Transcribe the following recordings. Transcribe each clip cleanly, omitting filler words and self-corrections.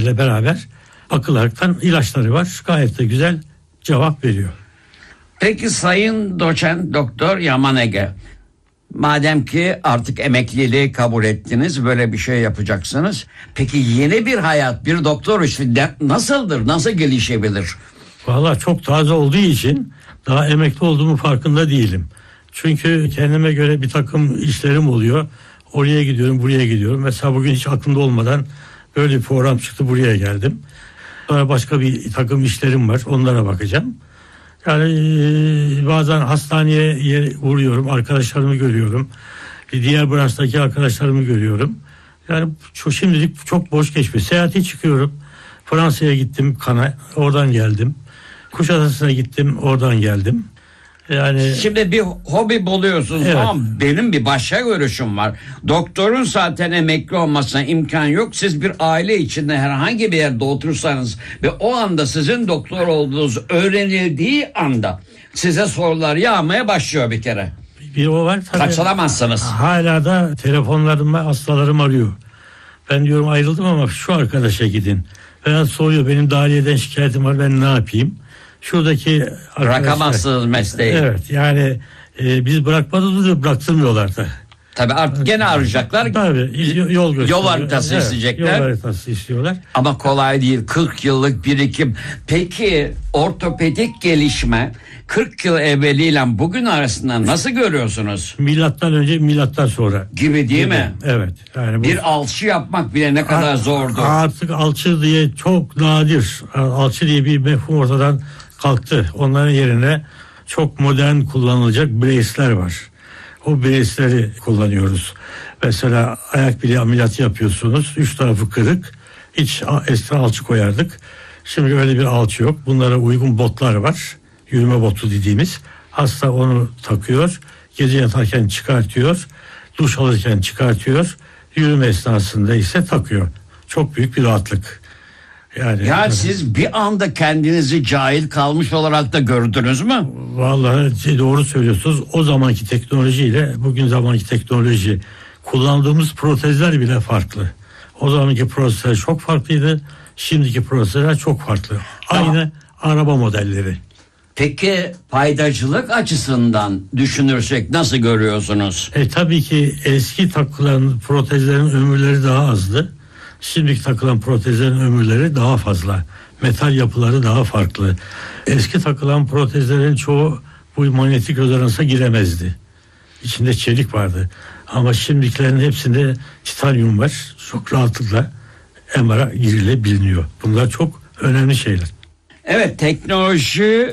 ile beraber bakılaraktan ilaçları var. Gayet de güzel cevap veriyor. Peki Sayın Doçent Doktor Yaman Ege, madem ki artık emekliliği kabul ettiniz, böyle bir şey yapacaksınız. Peki yeni bir hayat bir doktor için nasıldır? Nasıl gelişebilir? Vallahi çok taze olduğu için daha emekli olduğumu farkında değilim. Çünkü kendime göre bir takım işlerim oluyor. Oraya gidiyorum, buraya gidiyorum. Mesela bugün hiç aklımda olmadan böyle bir program çıktı, buraya geldim. Sonra başka bir takım işlerim var, onlara bakacağım. Yani bazen hastaneye uğruyorum, arkadaşlarımı görüyorum. Diğer branştaki arkadaşlarımı görüyorum. Yani şimdilik çok boş geçmiyor. Seyahate çıkıyorum. Fransa'ya gittim, Cannes'a, oradan geldim. Kuşadası'na gittim, oradan geldim. Yani şimdi bir hobi buluyorsunuz, evet. Ama benim bir başka görüşüm var. Doktorun zaten emekli olmasına imkan yok. Siz bir aile içinde herhangi bir yerde otursanız ve o anda sizin doktor olduğunuz öğrenildiği anda size sorular yağmaya başlıyor bir kere. Bir o var. Kaçıramazsınız. Hala da telefonlarımla hastalarım arıyor. Ben diyorum ayrıldım ama şu arkadaşa gidin. Veya soruyor, benim dahiliyeden şikayetim var, ben ne yapayım? Şuradaki bırakamazsınız mesleği. Evet, yani biz bırakmadığımızda bıraktırmıyorlar da. Tabii artık gene arayacaklar. Tabii yol haritası isteyecekler. Yol haritası istiyorlar. Ama kolay değil, 40 yıllık birikim. Peki ortopedik gelişme 40 yıl evveliyle bugün arasında nasıl görüyorsunuz? Milattan önce, milattan sonra. Gibi değil mi? Evet. Yani bir alçı yapmak bile ne kadar zordu. Artık alçı diye çok nadir. Alçı diye bir mefhum ortadan kalktı. Onların yerine çok modern kullanılacak brace'ler var. O brace'leri kullanıyoruz. Mesela ayak bileği ameliyatı yapıyorsunuz. 3 tarafı kırık. Hiç eskiden alçı koyardık. Şimdi öyle bir alçı yok. Bunlara uygun botlar var. Yürüme botu dediğimiz. Hasta onu takıyor. Gece yatarken çıkartıyor. Duş alırken çıkartıyor. Yürüme esnasında ise takıyor. Çok büyük bir rahatlık. Yani siz bir anda kendinizi cahil kalmış olarak da gördünüz mü? Vallahi doğru söylüyorsunuz. O zamanki teknolojiyle bugün zamanki teknoloji, kullandığımız protezler bile farklı. O zamanki protezler çok farklıydı. Şimdiki protezler çok farklı. Aynı araba modelleri. Peki faydacılık açısından düşünürsek nasıl görüyorsunuz? Tabii ki eski takılan protezlerin ömürleri daha azdı. Şimdiki takılan protezlerin ömürleri daha fazla. Metal yapıları daha farklı. Eski takılan protezlerin çoğu bu manyetik rezonansa giremezdi. İçinde çelik vardı. Ama şimdikilerin hepsinde titanyum var. Çok rahatlıkla MR'a girilebiliyor. Bunlar çok önemli şeyler. Evet, teknoloji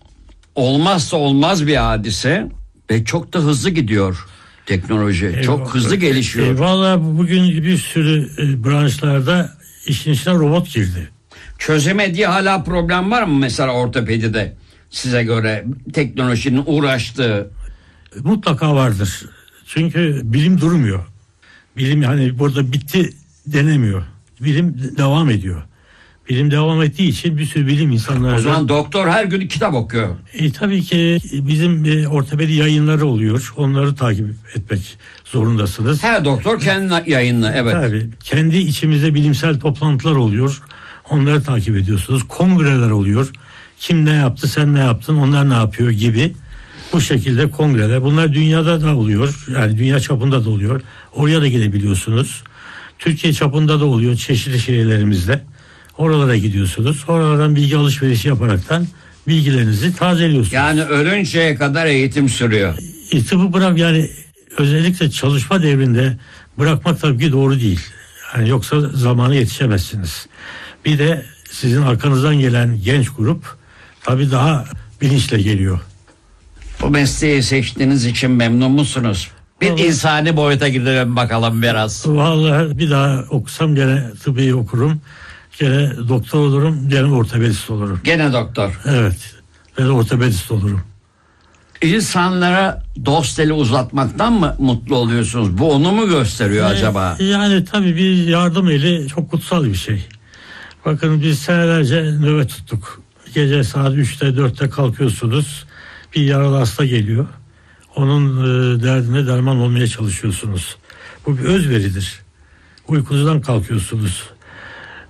olmazsa olmaz bir hadise ve çok da hızlı gidiyor. Teknoloji çok hızlı gelişiyor. Vallahi bugün bir sürü branşlarda işin içine robot girdi. Çözemediği hala problem var mı mesela ortopedide size göre teknolojinin uğraştığı? Mutlaka vardır. Çünkü bilim durmuyor. Bilim hani burada bitti denemiyor. Bilim devam ediyor. Bilim devam ettiği için bir sürü bilim insanları... O zaman doktor her gün kitap okuyor. Tabii ki bizim ortopedi yayınları oluyor. Onları takip etmek zorundasınız. Her doktor kendi yayınla, evet. Tabii. Kendi içimizde bilimsel toplantılar oluyor. Onları takip ediyorsunuz. Kongreler oluyor. Kim ne yaptı, sen ne yaptın, onlar ne yapıyor gibi. Bu şekilde kongreler. Bunlar dünyada da oluyor. Yani dünya çapında da oluyor. Oraya da gidebiliyorsunuz. Türkiye çapında da oluyor çeşitli şehirlerimizde. Oralara gidiyorsunuz. Oralardan bilgi alışverişi yaparaktan bilgilerinizi tazeliyorsunuz. Yani ölünceye kadar eğitim sürüyor. Tıbbı bırak, yani özellikle çalışma devrinde bırakmak tabii ki doğru değil. Yani yoksa zamana yetişemezsiniz. Bir de sizin arkanızdan gelen genç grup tabii daha bilinçle geliyor. Bu mesleği seçtiğiniz için memnun musunuz? Bir insani boyuta gidelim bakalım biraz. Vallahi bir daha okusam gene tıbbi okurum. Gene doktor olurum, gene ortopedist olurum. Gene doktor. Evet, ben ortopedist olurum. İnsanlara dost eli uzatmaktan mı mutlu oluyorsunuz? Bu onu mu gösteriyor acaba? Yani tabii bir yardım eli çok kutsal bir şey. Bakın biz senelerce nöbet tuttuk. Gece saat 3'te 4'te kalkıyorsunuz. Bir yaralı hasta geliyor. Onun derdine derman olmaya çalışıyorsunuz. Bu bir özveridir. Uykunuzdan kalkıyorsunuz.